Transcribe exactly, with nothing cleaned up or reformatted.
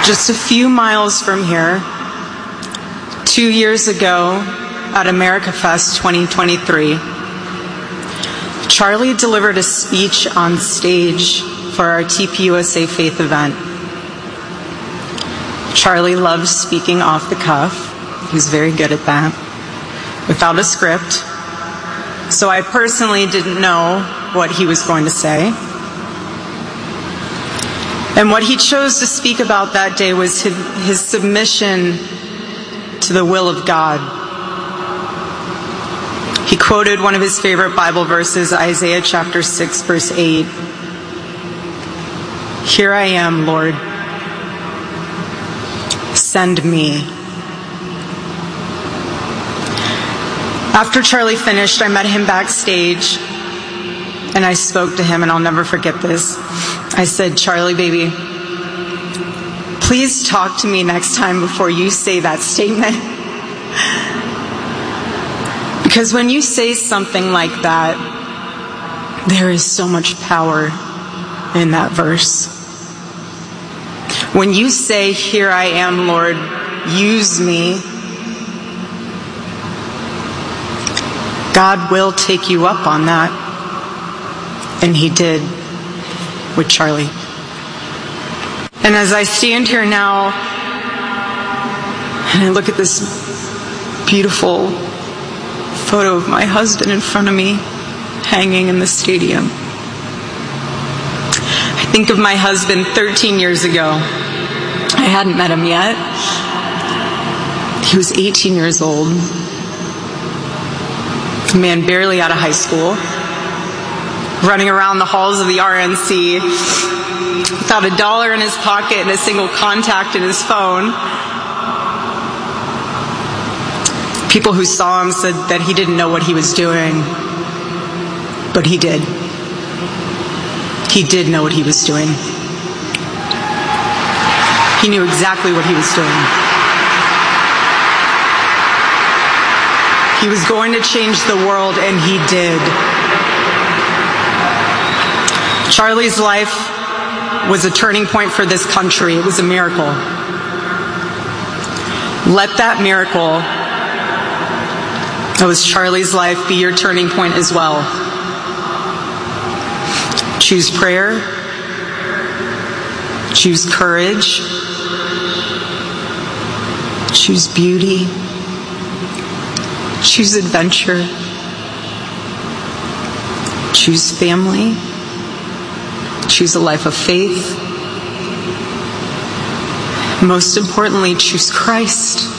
Just a few miles from here, two years ago at America Fest twenty twenty-three, Charlie delivered a speech on stage for our T P U S A Faith event. Charlie loves speaking off the cuff. He's very good at that, without a script. So I personally didn't know what he was going to say. And what he chose to speak about that day was his, his submission to the will of God. He quoted one of his favorite Bible verses, Isaiah chapter six, verse eight. "Here I am, Lord. Send me." After Charlie finished, I met him backstage, and I spoke to him, and I'll never forget this. I said, "Charlie, baby, please talk to me next time before you say that statement." Because when you say something like that, there is so much power in that verse. When you say, "Here I am, Lord, use me," God will take you up on that. And he did with Charlie. And as I stand here now and I look at this beautiful photo of my husband in front of me hanging in the stadium, I think of my husband thirteen years ago. I hadn't met him yet. He was eighteen years old. A man barely out of high school, running around the halls of the R N C without a dollar in his pocket and a single contact in his phone. People who saw him said that he didn't know what he was doing, but he did. He did know what he was doing. He knew exactly what he was doing. He was going to change the world, and he did. Charlie's life was a turning point for this country. It was a miracle. Let that miracle that was Charlie's life be your turning point as well. Choose prayer. Choose courage. Choose beauty. Choose adventure. Choose family. Choose a life of faith. Most importantly, choose Christ.